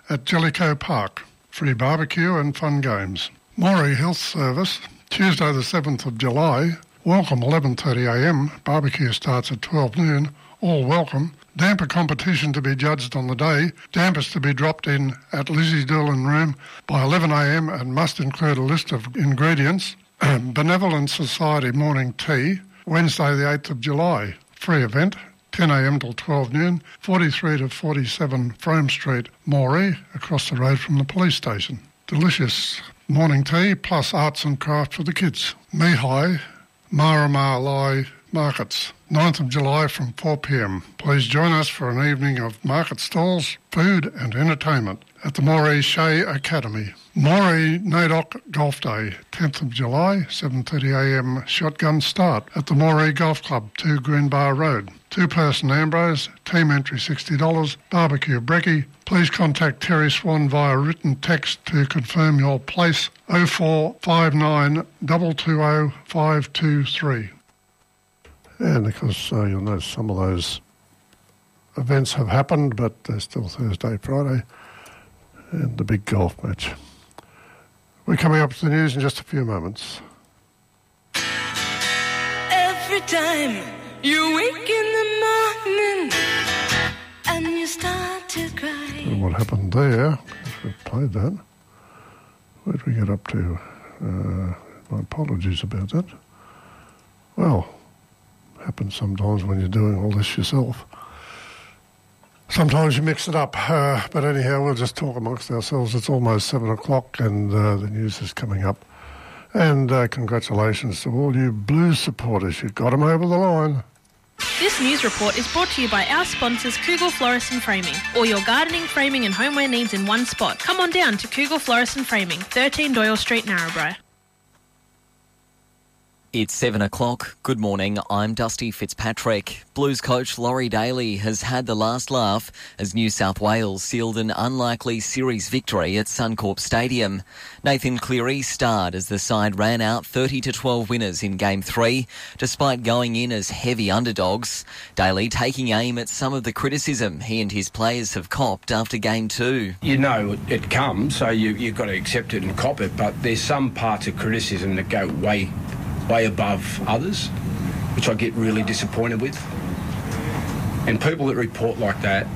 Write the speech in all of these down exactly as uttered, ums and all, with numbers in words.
at Jellicoe Park. Free barbecue and fun games. Moree Health Service, Tuesday the seventh of July. Welcome eleven thirty a m. Barbecue starts at twelve noon. All welcome. Damper competition to be judged on the day. Dampers to be dropped in at Lizzie Doolan Room by eleven a m and must include a list of ingredients. Benevolent Society morning tea, Wednesday the eighth of July. Free event, ten a m till twelve noon, forty-three to forty-seven Frome Street, Moree, across the road from the police station. Delicious morning tea plus arts and craft for the kids. Mihai, Marama Lai Markets, ninth of July from four p m. Please join us for an evening of market stalls, food and entertainment at the Moree Shea Academy. Moree Nadok Golf Day, tenth of July, seven thirty a m shotgun start at the Moree Golf Club, two Greenbar Road. Two-person Ambrose, team entry sixty dollars, barbecue brekkie. Please contact Terry Swan via written text to confirm your place, oh four five nine two two oh five two three. And of course, uh, you'll notice some of those events have happened, but they're still Thursday, Friday, and the big golf match. We're coming up to the news in just a few moments. Every time you wake in the morning and you start to cry. And what happened there, if we've played that, where did we get up to? Uh, my apologies about that. Well, happens sometimes when you're doing all this yourself. Sometimes you mix it up, uh, but anyhow, we'll just talk amongst ourselves. It's almost seven o'clock and uh, the news is coming up. And uh, congratulations to all you Blues supporters. You got them over the line. This news report is brought to you by our sponsors, Kugel Florist and Framing. All your gardening, framing and homeware needs in one spot. Come on down to Kugel Florist and Framing, thirteen Doyle Street, Narrabri. It's seven o'clock. Good morning, I'm Dusty Fitzpatrick. Blues coach Laurie Daly has had the last laugh as New South Wales sealed an unlikely series victory at Suncorp Stadium. Nathan Cleary starred as the side ran out thirty to twelve winners in Game three, despite going in as heavy underdogs. Daly taking aim at some of the criticism he and his players have copped after Game two. You know it comes, so you, you've got to accept it and cop it, but there's some parts of criticism that go way... way above others, which I get really disappointed with. And people that report like that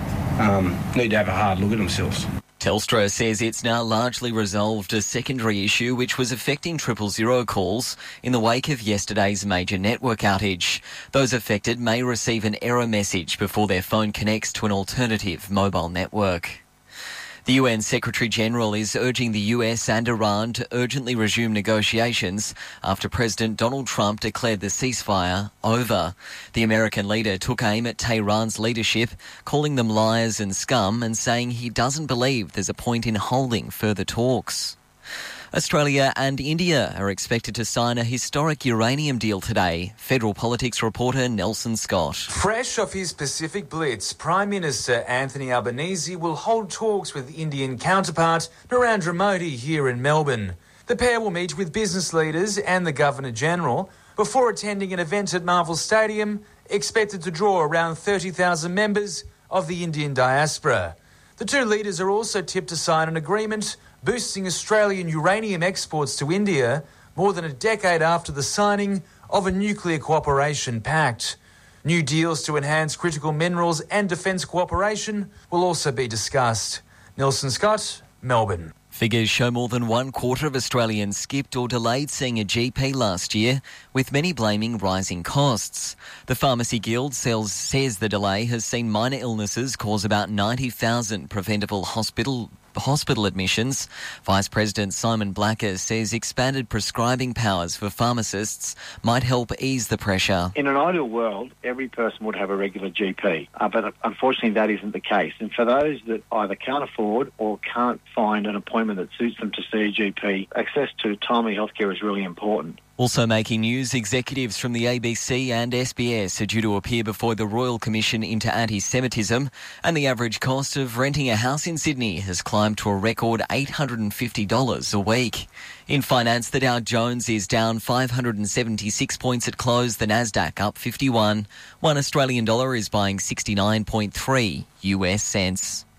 um, need to have a hard look at themselves. Telstra says it's now largely resolved a secondary issue which was affecting triple zero calls in the wake of yesterday's major network outage. Those affected may receive an error message before their phone connects to an alternative mobile network. The U N Secretary-General is urging the U S and Iran to urgently resume negotiations after President Donald Trump declared the ceasefire over. The American leader took aim at Tehran's leadership, calling them liars and scum and saying he doesn't believe there's a point in holding further talks. Australia and India are expected to sign a historic uranium deal today. Federal politics reporter Nelson Scott. Fresh off his Pacific Blitz, Prime Minister Anthony Albanese will hold talks with Indian counterpart Narendra Modi here in Melbourne. The pair will meet with business leaders and the Governor-General before attending an event at Marvel Stadium expected to draw around thirty thousand members of the Indian diaspora. The two leaders are also tipped to sign an agreement boosting Australian uranium exports to India more than a decade after the signing of a nuclear cooperation pact. New deals to enhance critical minerals and defence cooperation will also be discussed. Nelson Scott, Melbourne. Figures show more than one quarter of Australians skipped or delayed seeing a G P last year, with many blaming rising costs. The Pharmacy Guild says the delay has seen minor illnesses cause about ninety thousand preventable hospital hospital admissions. Vice President Simon Blacker says expanded prescribing powers for pharmacists might help ease the pressure. In an ideal world, every person would have a regular G P, uh, but unfortunately that isn't the case. And for those that either can't afford or can't find an appointment that suits them to see a G P, access to timely healthcare is really important. Also making news, executives from the A B C and S B S are due to appear before the Royal Commission into Anti-Semitism, and the average cost of renting a house in Sydney has climbed to a record eight hundred fifty dollars a week. In finance, the Dow Jones is down five hundred seventy-six points at close, the Nasdaq up fifty-one. One Australian dollar is buying sixty-nine point three U S cents.